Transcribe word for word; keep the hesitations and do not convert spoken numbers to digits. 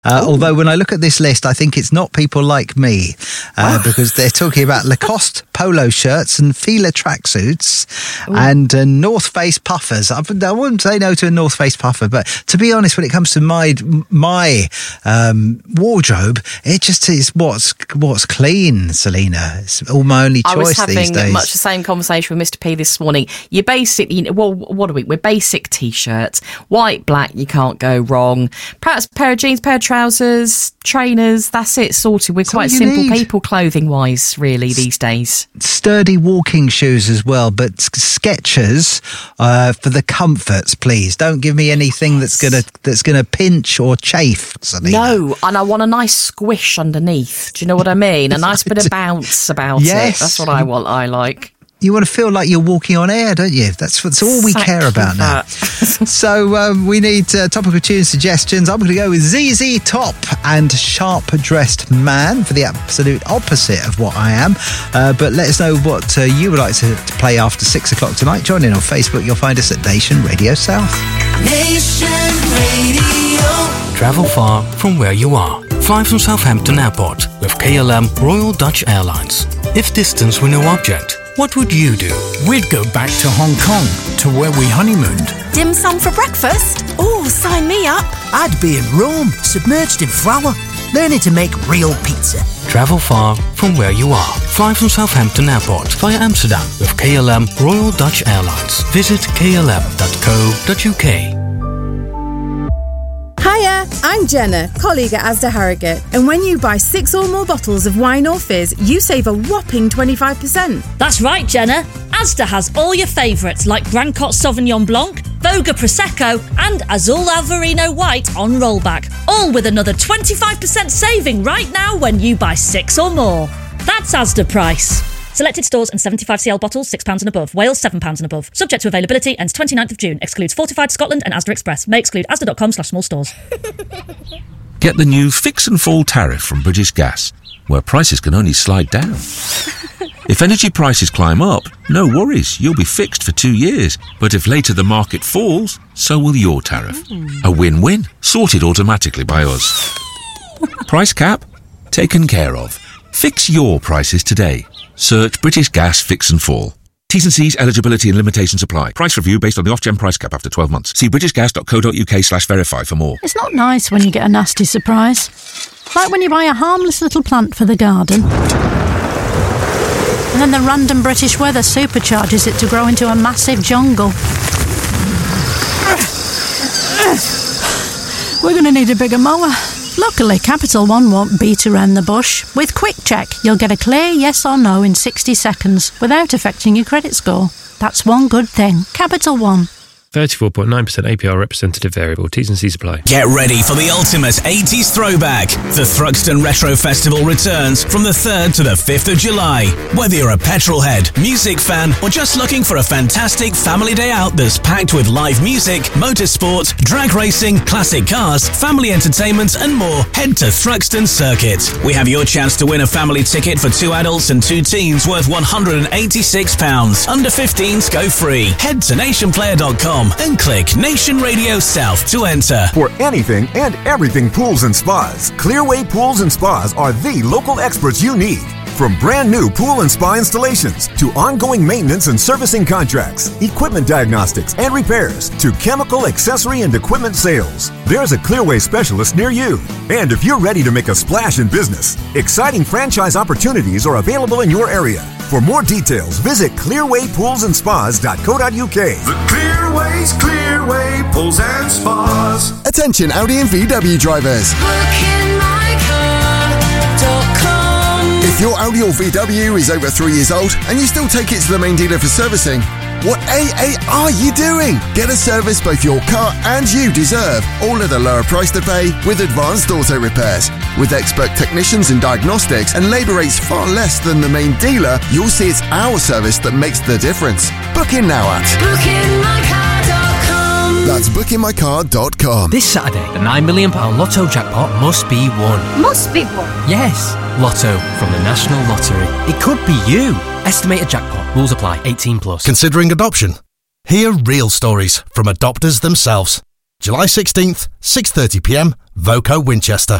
Uh, although when I look at this list, I think it's not people like me uh, oh. because they're talking about Lacoste polo shirts and Fila tracksuits Ooh. and uh, North Face puffers. I, I wouldn't say no to a North Face puffer, but to be honest, when it comes to my my um, wardrobe, it just is what's what's clean, Selena. It's all my only choice these days. I was having much the same conversation with Mister P this morning. You basically, you know, well, what are we? We're basic t-shirts, white, black. You can't go wrong. Perhaps a pair of jeans, pair of trousers, trainers, that's it, sorted. We're quite simple need. people clothing wise, really, these days. Sturdy walking shoes as well, but Skechers uh, for the comforts, please. Don't give me anything that's gonna that's gonna pinch or chafe, Selena. No, and I want a nice squish underneath. Do you know what I mean? A nice bit of bounce about yes. it. That's what I want. I like. You want to feel like you're walking on air, don't you? That's, that's all we exactly care about now. So um, we need uh, topical tune suggestions. I'm going to go with Z Z Top and Sharp Dressed Man for the absolute opposite of what I am. Uh, but let us know what uh, you would like to, to play after six o'clock tonight. Join in on Facebook. You'll find us at Nation Radio South. Nation Radio. Travel far from where you are. Fly from Southampton Airport with K L M Royal Dutch Airlines. If distance were no object, what would you do? We'd go back to Hong Kong, to where we honeymooned. Dim sum for breakfast? Oh, sign me up. I'd be in Rome, submerged in flour, learning to make real pizza. Travel far from where you are. Fly from Southampton Airport via Amsterdam with K L M Royal Dutch Airlines. Visit k l m dot co dot u k. Hiya, I'm Jenna, colleague at Asda Harrogate, and when you buy six or more bottles of wine or fizz, you save a whopping twenty-five percent. That's right, Jenna. Asda has all your favourites like Brancott Sauvignon Blanc, Voga Prosecco and Azul Alvarino White on rollback, all with another twenty-five percent saving right now when you buy six or more. That's Asda price. Selected stores and seventy-five centiliter bottles, six pounds and above. Wales, seven pounds and above. Subject to availability, ends twenty-ninth of June. Excludes Fortified Scotland and Asda Express. May exclude asda.com slash small stores. Get the new Fix and Fall tariff from British Gas, where prices can only slide down. If energy prices climb up, no worries, you'll be fixed for two years. But if later the market falls, so will your tariff. Mm. A win-win, sorted automatically by us. Price cap? Taken care of. Fix your prices today. Search British Gas Fix and Fall. T's and C's, eligibility and limitations apply. Price review based on the off-gen price cap after twelve months. See britishgas.co.uk slash verify for more. It's not nice when you get a nasty surprise. Like when you buy a harmless little plant for the garden. And then the random British weather supercharges it to grow into a massive jungle. We're going to need a bigger mower. Luckily, Capital One won't beat around the bush. With Quick Check, you'll get a clear yes or no in sixty seconds without affecting your credit score. That's one good thing. Capital One. thirty-four point nine percent A P R representative variable. T's and C's apply. Get ready for the ultimate eighties throwback. The Thruxton Retro Festival returns from the third to the fifth of July. Whether you're a petrol head, music fan, or just looking for a fantastic family day out that's packed with live music, motorsport, drag racing, classic cars, family entertainment, and more, head to Thruxton Circuit. We have your chance to win a family ticket for two adults and two teens worth one hundred eighty-six pounds. Under fifteens go free. Head to nation player dot com and click Nation Radio South to enter. For anything and everything pools and spas, Clearway Pools and Spas are the local experts you need. From brand new pool and spa installations to ongoing maintenance and servicing contracts, equipment diagnostics and repairs to chemical, accessory, and equipment sales, there's a Clearway specialist near you. And if you're ready to make a splash in business, exciting franchise opportunities are available in your area. For more details, visit clearway pools and spas dot co dot u k. The Clearway's Clearway Pools and Spas. Attention Audi and V W drivers. Look in my car dot com. If your Audi or V W is over three years old and you still take it to the main dealer for servicing, what A A are you doing? Get a service both your car and you deserve, all at a lower price to pay with Advanced Auto Repairs. With expert technicians and diagnostics and labour rates far less than the main dealer, you'll see it's our service that makes the difference. Book in now at book in my car dot com. That's book in my car dot com. This Saturday, the nine million pounds Lotto jackpot must be won. Must be won? Yes, Lotto from the National Lottery. It could be you. Estimated jackpot. Rules apply. eighteen plus. Considering adoption? Hear real stories from adopters themselves. July sixteenth, six thirty p m, Voco Winchester.